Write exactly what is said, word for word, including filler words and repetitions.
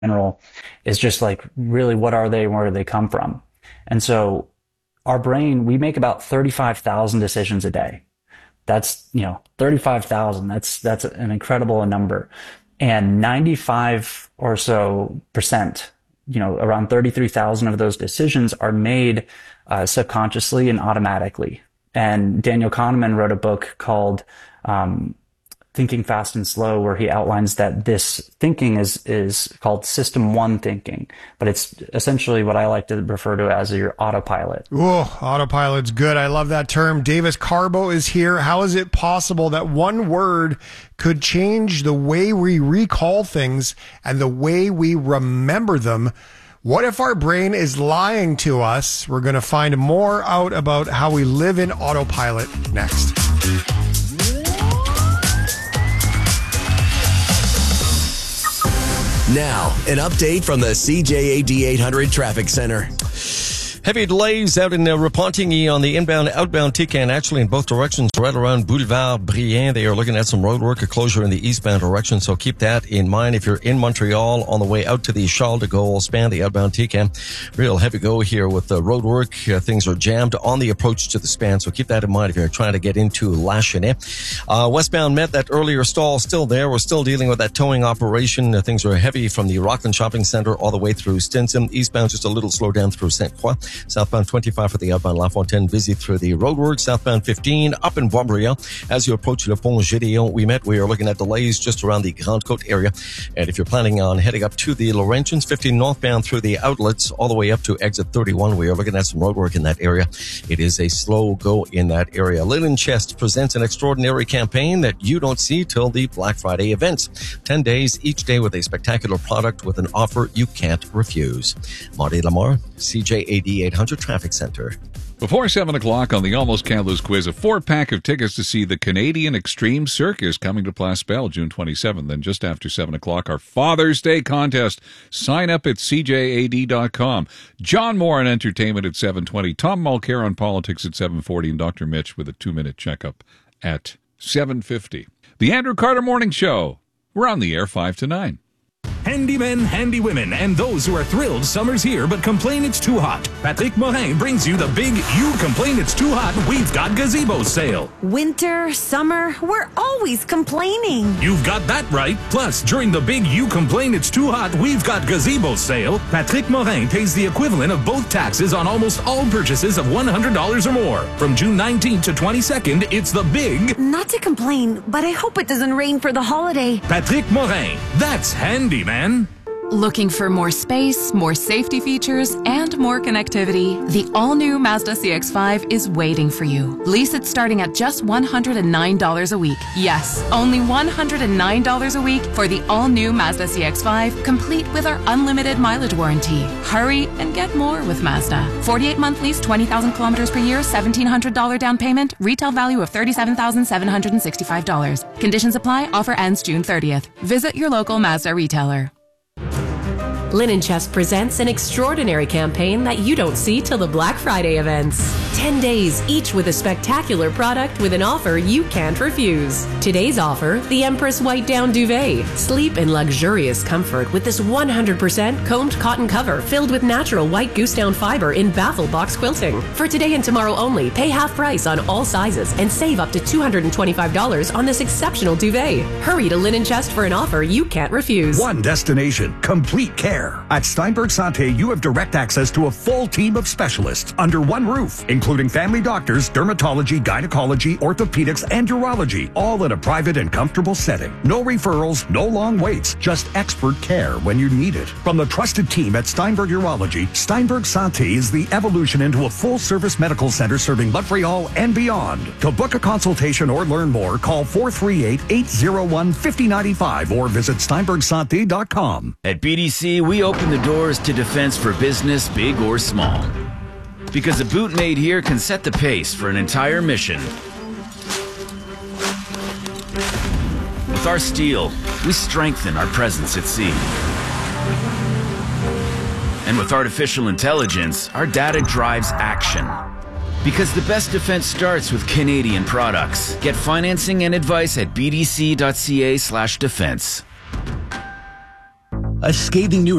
general is just like, really, what are they and where do they come from? And so our brain, we make about thirty-five thousand decisions a day. That's, you know, thirty-five thousand. That's, that's an incredible number. And ninety-five or so percent, you know, around thirty-three thousand of those decisions are made uh, subconsciously and automatically. And Daniel Kahneman wrote a book called um, Thinking Fast and Slow, where he outlines that this thinking is is called System One thinking, but it's essentially what I like to refer to as your autopilot. Oh, autopilot's good. I love that term. Davis Carbo is here. How is it possible that one word could change the way we recall things and the way we remember them? What if our brain is lying to us? We're going to find more out about how we live in autopilot next. Now, an update from the C J A D eight hundred Traffic Center. Heavy delays out in uh, Repentigny on the inbound, outbound T C A N, actually in both directions, right around Boulevard Briand. They are looking at some road work, a closure in the eastbound direction, so keep that in mind. If you're in Montreal on the way out to the Charles de Gaulle span, the outbound T C A N, real heavy go here with the road work. Uh, things are jammed on the approach to the span, so keep that in mind if you're trying to get into La Chesnay. Uh, westbound Met, that earlier stall still there. We're still dealing with that towing operation. Uh, things are heavy from the Rockland Shopping Center all the way through Stinson. Eastbound just a little slow down through Saint Croix. Southbound twenty-five for the outbound La Fontaine, busy through the roadwork. Southbound fifteen up in Boisbriand. As you approach Le Pont Gédéon, we met. We are looking at delays just around the Grande Côte area. And if you're planning on heading up to the Laurentians, fifteen northbound through the outlets, all the way up to exit thirty-one, we are looking at some roadwork in that area. It is a slow go in that area. Linen Chest presents an extraordinary campaign that you don't see till the Black Friday events. Ten days, each day with a spectacular product with an offer you can't refuse. Marty Lamar, C J A D eight hundred Traffic Center. Before seven o'clock on the Almost Canlis quiz, a four-pack of tickets to see the Canadian Extreme Circus coming to Place Belle June twenty-seventh. Then just after seven o'clock, our Father's Day contest. Sign up at C J A D dot com. John Moore on entertainment at seven twenty. Tom Mulcair on politics at seven forty. And Doctor Mitch with a two-minute checkup at seven fifty. The Andrew Carter Morning Show. We're on the air five to nine. Handy men, handy women, and those who are thrilled summer's here but complain it's too hot. Patrick Morin brings you the big You Complain It's Too Hot, We've Got Gazebo sale. Winter, summer, we're always complaining. You've got that right. Plus, during the big You Complain It's Too Hot, We've Got Gazebo sale, Patrick Morin pays the equivalent of both taxes on almost all purchases of one hundred dollars or more. From June nineteenth to twenty-second, it's the big... Not to complain, but I hope it doesn't rain for the holiday. Patrick Morin. That's handy, man. Looking for more space, more safety features, and more connectivity? The all-new Mazda C X five is waiting for you. Lease it starting at just one hundred nine dollars a week. Yes, only one hundred nine dollars a week for the all-new Mazda C X five, complete with our unlimited mileage warranty. Hurry and get more with Mazda. forty-eight month lease, twenty thousand kilometers per year, seventeen hundred dollars down payment, retail value of thirty-seven thousand seven hundred sixty-five dollars. Conditions apply. Offer ends June thirtieth. Visit your local Mazda retailer. Linen Chest presents an extraordinary campaign that you don't see till the Black Friday events. Ten days, each with a spectacular product with an offer you can't refuse. Today's offer, the Empress White Down Duvet. Sleep in luxurious comfort with this one hundred percent combed cotton cover filled with natural white goose down fiber in baffle box quilting. For today and tomorrow only, pay half price on all sizes and save up to two hundred twenty-five dollars on this exceptional duvet. Hurry to Linen Chest for an offer you can't refuse. One destination, complete care. At Steinberg Santé, you have direct access to a full team of specialists under one roof, including family doctors, dermatology, gynecology, orthopedics, and urology, all in a private and comfortable setting. No referrals, no long waits, just expert care when you need it. From the trusted team at Steinberg Urology, Steinberg Santé is the evolution into a full-service medical center serving Montreal and beyond. To book a consultation or learn more, call four three eight, eight zero one, five zero nine five or visit steinberg santé dot com. At B D C, we open the doors to defense for business, big or small. Because a boot made here can set the pace for an entire mission. With our steel, we strengthen our presence at sea. And with artificial intelligence, our data drives action. Because the best defense starts with Canadian products. Get financing and advice at b d c dot c a slash defense. A scathing new